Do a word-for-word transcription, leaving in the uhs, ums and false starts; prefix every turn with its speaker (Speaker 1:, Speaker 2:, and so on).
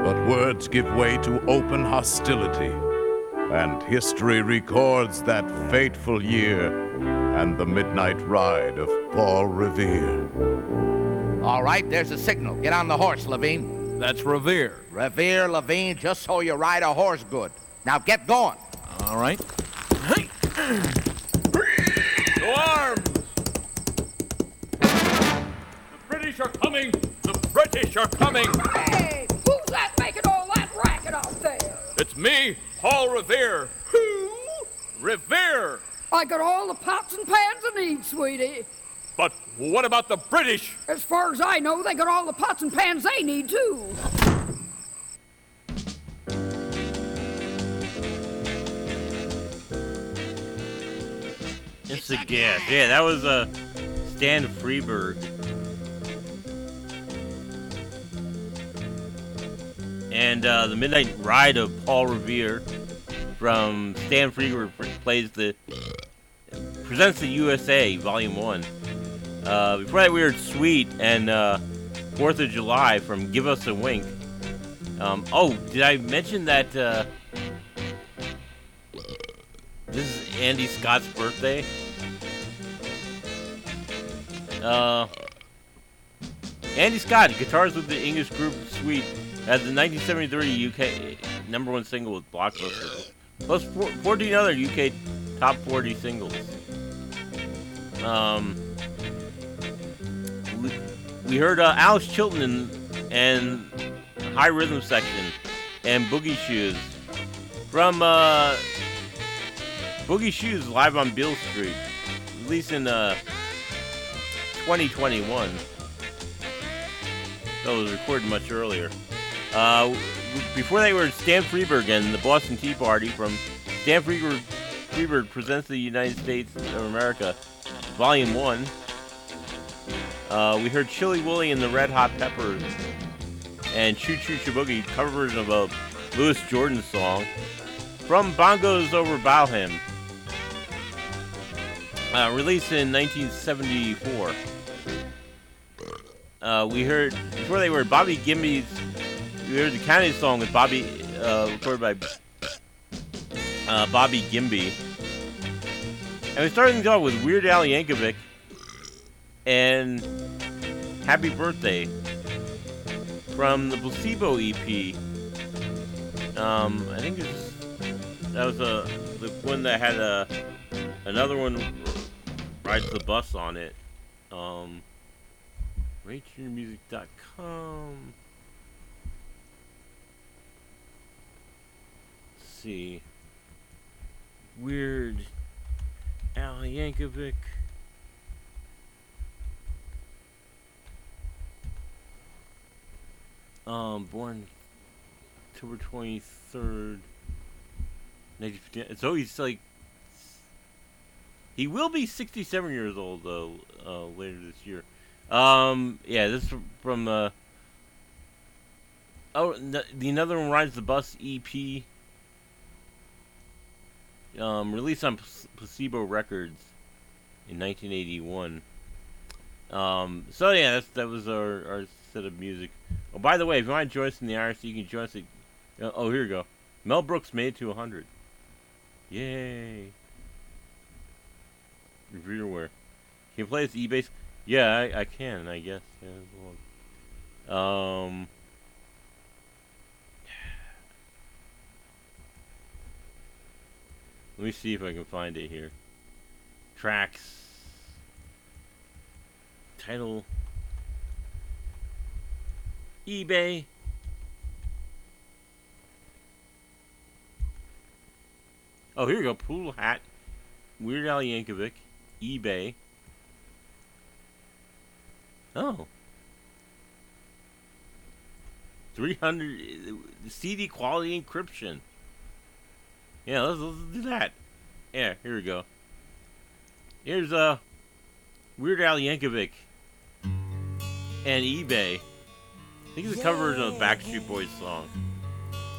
Speaker 1: But words give way to open hostility, and history records that fateful year and the midnight ride of Paul Revere.
Speaker 2: All right, there's a signal. Get on the horse, Levine.
Speaker 3: That's Revere.
Speaker 2: Revere, Levine, just so you ride a horse good. Now get going.
Speaker 3: All right. Hey. To arms! The British are coming! The British are coming!
Speaker 4: Hey, who's that making all that racket out there?
Speaker 3: It's me, Paul Revere.
Speaker 4: Who?
Speaker 3: Revere!
Speaker 4: I got all the pots and pans I need, sweetie.
Speaker 3: But what about the British?
Speaker 4: As far as I know, they got all the pots and pans they need, too.
Speaker 5: It's a gas. Yeah, that was uh, Stan Freberg. And uh, the Midnight Ride of Paul Revere from Stan Freberg plays the presents the U S A Volume One. Uh, before that, we heard Sweet and uh, Fourth of July from Give Us a Wink. Um, oh, did I mention that uh, this is Andy Scott's birthday? Uh, Andy Scott, guitars with the English group Sweet, had the nineteen seventy-three U K number one single with Blockbuster, plus fourteen other U K top forty singles. Um, we, we heard uh, Alex Chilton and, and High Rhythm Section and Boogie Shoes from uh, Boogie Shoes live on Beale Street, released in uh, twenty twenty-one. That was recorded much earlier. Uh, before they were Stan Freberg and the Boston Tea Party from Stan Freberg, Freberg Presents the United States of America, Volume one. Uh, we heard Chilly Willy and the Red Hot Peppers and Choo Choo Boogie, cover version of a Louis Jordan song from Bongos Over Balham, uh, released in nineteen seventy-four. Uh, we heard, before they were Bobby Gimby's, we heard the Kennedy song with Bobby, uh, recorded by uh, Bobby Gimby. And we started things off with Weird Al Yankovic and Happy Birthday from the Placebo E P. Um, I think it was, that was a, the one that had a, another one, Rides the Bus on it. Um, rate your music dot com. Let's see. Weird Al Yankovic. Um, born October twenty-third. So he's like, he will be sixty-seven years old though, uh, later this year. Um, yeah, this is from, uh, oh, the Another One Rides the Bus E P, um, released on Placebo Records in nineteen eighty-one. Um, so yeah, that's, that was our, our set of music. Oh, by the way, if you want to join us in the I R C, you can join us at, uh, oh, here we go. Mel Brooks made it to one hundred. Yay. Everywhere. Can you play this E-Bass? Yeah, I, I can, I guess. Yeah, um, let me see if I can find it here. Tracks. Title. eBay. Oh, here we go. Pool Hat. Weird Al Yankovic. eBay. Oh. three hundred C D quality encryption. Yeah, let's, let's do that. Yeah, here we go. Here's uh, Weird Al Yankovic and eBay. I think it's a cover version of the Backstreet Boys song.